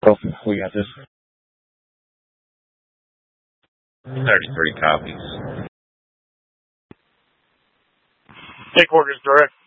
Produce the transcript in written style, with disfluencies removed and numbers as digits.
Oh, we got this. 33 copies. Take orders direct.